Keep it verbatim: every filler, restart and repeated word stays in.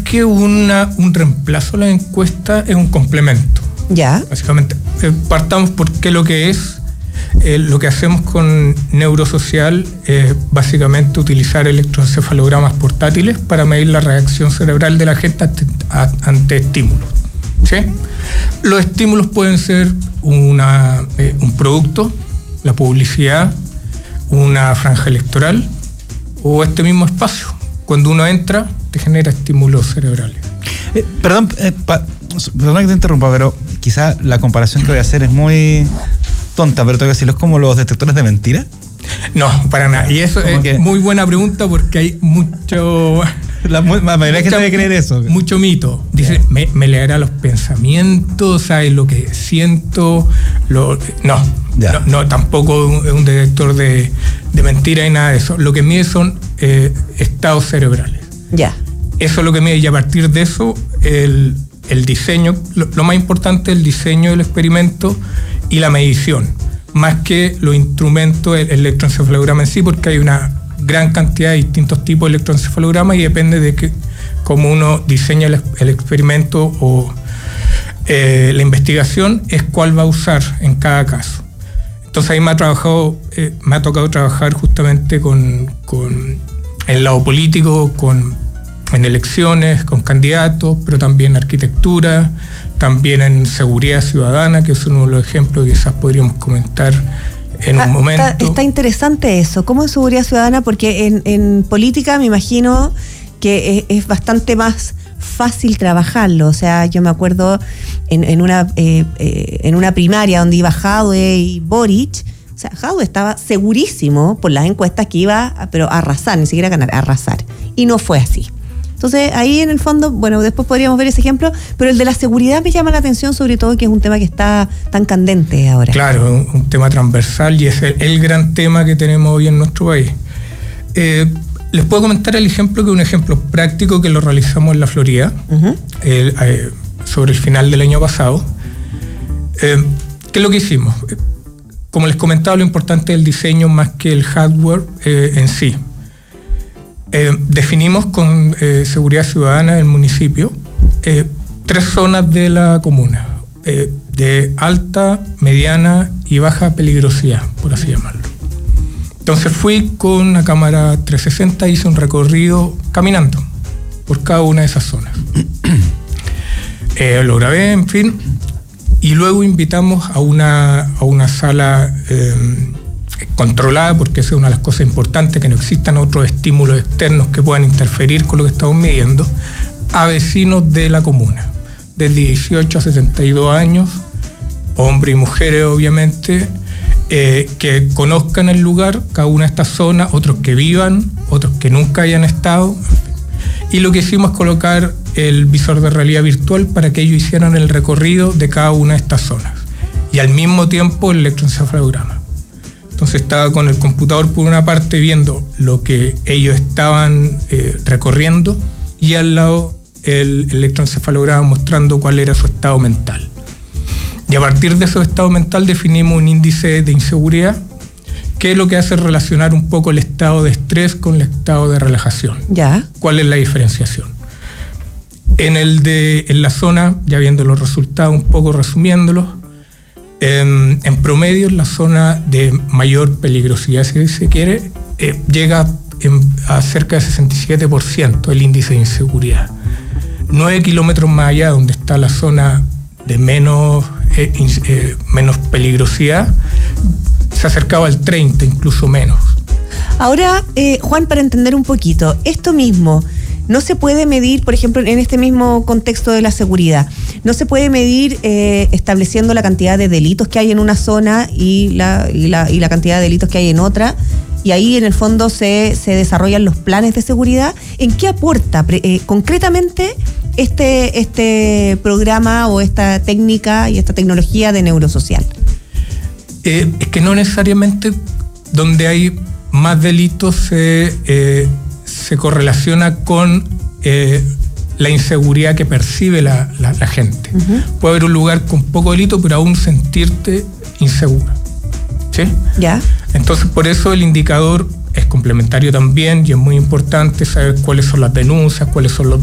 que una, un reemplazo a la encuesta es un complemento. Ya. Básicamente, eh, partamos porque lo que es, eh, lo que hacemos con Neurosocial es básicamente utilizar electroencefalogramas portátiles para medir la reacción cerebral de la gente ante, a, ante estímulos. ¿Sí? Los estímulos pueden ser una, eh, un producto, la publicidad, una franja electoral o este mismo espacio. Cuando uno entra, te genera estímulos cerebrales. Eh, perdón, eh, pa, perdón que te interrumpa, pero quizá la comparación que voy a hacer es muy tonta, pero tengo que decirlo, ¿es como los detectores de mentiras? No, para nada. Y eso es que... muy buena pregunta porque hay mucho... La mayoría de gente debe creer eso. Mucho mito. Dice, me, me leerá los pensamientos, ¿sabes lo que siento? Lo, no, no, no, tampoco es un detector de, de mentiras y nada de eso. Lo que mide son eh, estados cerebrales. Ya. Eso es lo que mide y a partir de eso el, el diseño, lo, lo más importante es el diseño del experimento y la medición, más que los instrumentos, el, el electroencefalograma en sí, porque hay una gran cantidad de distintos tipos de electroencefalogramas y depende de que, cómo uno diseña el, el experimento o eh, la investigación, es cuál va a usar en cada caso. Entonces ahí me ha trabajado, eh, me ha tocado trabajar justamente con, con el lado político, con, en elecciones, con candidatos, pero también arquitectura, también en seguridad ciudadana, que es uno de los ejemplos que quizás podríamos comentar en un ah, momento. Está, está interesante eso. ¿Cómo es seguridad ciudadana? Porque en, en política me imagino que es, es bastante más fácil trabajarlo. O sea, yo me acuerdo en, en, una, eh, eh, en una primaria donde iba Jadwe y Boric. O sea, Jadwe estaba segurísimo por las encuestas que iba a, pero a arrasar, ni siquiera a ganar, a arrasar. Y no fue así. Entonces, ahí en el fondo, bueno, después podríamos ver ese ejemplo, pero el de la seguridad me llama la atención, sobre todo que es un tema que está tan candente ahora. Claro, un, un tema transversal y es el, el gran tema que tenemos hoy en nuestro país. Eh, les puedo comentar el ejemplo, que es un ejemplo práctico que lo realizamos en la Florida, uh-huh. el, eh, sobre el final del año pasado. Eh, ¿Qué es lo que hicimos? Como les comentaba, lo importante es el diseño más que el hardware eh, en sí. Eh, definimos con eh, seguridad ciudadana del municipio eh, tres zonas de la comuna, eh, de alta, mediana y baja peligrosidad, por así llamarlo. Entonces fui con una cámara trescientos sesenta, hice un recorrido caminando por cada una de esas zonas. Eh, lo grabé, en fin, y luego invitamos a una, a una sala eh, controlada, porque esa es una de las cosas importantes, que no existan otros estímulos externos que puedan interferir con lo que estamos midiendo, a vecinos de la comuna, desde dieciocho a setenta y dos años, hombres y mujeres obviamente, eh, que conozcan el lugar, cada una de estas zonas, otros que vivan, otros que nunca hayan estado, y lo que hicimos es colocar el visor de realidad virtual para que ellos hicieran el recorrido de cada una de estas zonas, y al mismo tiempo el electroencefalograma. Entonces estaba con el computador por una parte viendo lo que ellos estaban eh, recorriendo y al lado el, el electroencefalograma mostrando cuál era su estado mental. Y a partir de ese estado mental definimos un índice de inseguridad, que es lo que hace relacionar un poco el estado de estrés con el estado de relajación. Ya. ¿Cuál es la diferenciación? En, el de, en la zona, ya viendo los resultados, un poco resumiéndolos, En, en promedio, en la zona de mayor peligrosidad, si se quiere, eh, llega en, a cerca del sesenta y siete por ciento el índice de inseguridad. Nueve kilómetros más allá, donde está la zona de menos, eh, eh, menos peligrosidad, se acercaba al treinta, incluso menos. Ahora, eh, Juan, para entender un poquito, esto mismo no se puede medir, por ejemplo, en este mismo contexto de la seguridad, no se puede medir eh, estableciendo la cantidad de delitos que hay en una zona y la, y la, y la cantidad de delitos que hay en otra, y ahí en el fondo se, se desarrollan los planes de seguridad. ¿En qué aporta eh, concretamente este, este programa o esta técnica y esta tecnología de Neurosocial? Eh, es que no necesariamente donde hay más delitos se... Eh, se correlaciona con eh, la inseguridad que percibe la, la, la gente. Uh-huh. Puede haber un lugar con poco delito, pero aún sentirte insegura. ¿Sí? Ya. Entonces, por eso el indicador es complementario también y es muy importante saber cuáles son las denuncias, cuáles son los